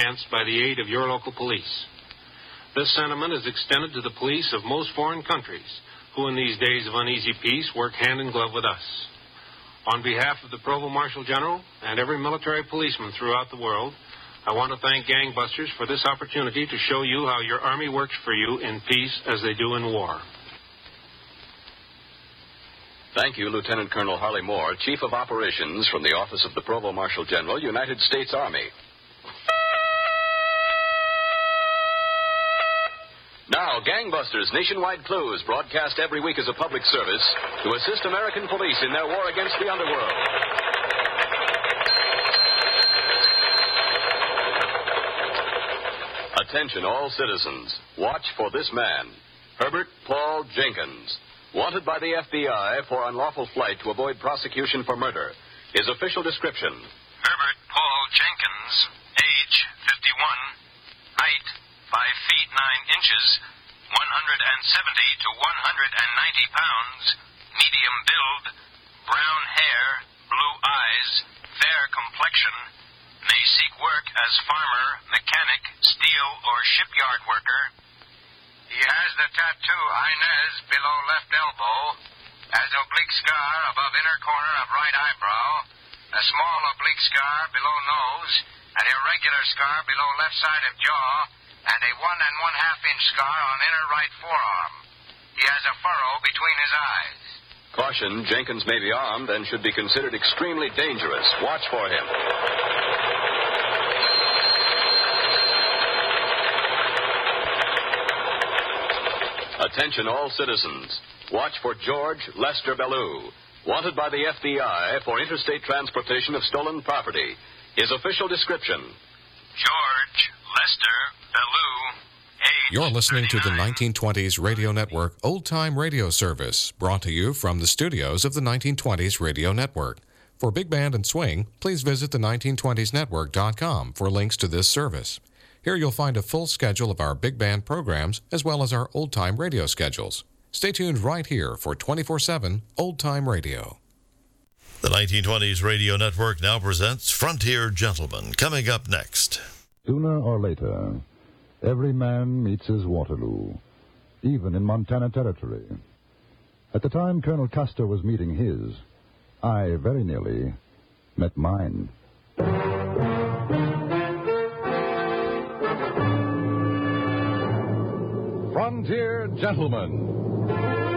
against by the aid of your local police. This sentiment is extended to the police of most foreign countries, who in these days of uneasy peace work hand in glove with us. On behalf of the Provost Marshal General and every military policeman throughout the world, I want to thank gangbusters for this opportunity to show you how your Army works for you in peace as they do in war. Thank you, Lieutenant Colonel Harley Moore, Chief of Operations from the Office of the Provost Marshal General, United States Army. Now, Gangbusters Nationwide Clues, broadcast every week as a public service to assist American police in their war against the underworld. Attention all citizens. Watch for this man, Herbert Paul Jenkins, wanted by the FBI for unlawful flight to avoid prosecution for murder. His official description: Herbert Paul Jenkins, age 51, height 5 feet 9 inches, 170 to 190 pounds, medium build, brown hair, blue eyes, fair complexion, may seek work as farmer, mechanic, steel, or shipyard worker. He has the tattoo Inez below left elbow, has oblique scar above inner corner of right eyebrow, a small oblique scar below nose, an irregular scar below left side of jaw, and a 1 1/2 inch scar on inner right forearm. He has a furrow between his eyes. Caution, Jenkins may be armed and should be considered extremely dangerous. Watch for him. Attention all citizens. Watch for George Lester Ballou, wanted by the FBI for interstate transportation of stolen property. His official description: George Lester Ballou, age You're listening 39. to the 1920s Radio Network Old Time Radio Service, brought to you from the studios of the 1920s Radio Network. For Big Band and Swing, please visit the 1920snetwork.com for links to this service. Here you'll find a full schedule of our big band programs as well as our old-time radio schedules. Stay tuned right here for 24/7 old-time radio. The 1920s Radio Network now presents Frontier Gentlemen, coming up next. Sooner or later, every man meets his Waterloo, even in Montana Territory. At the time Colonel Custer was meeting his, I very nearly met mine. Frontier Gentlemen,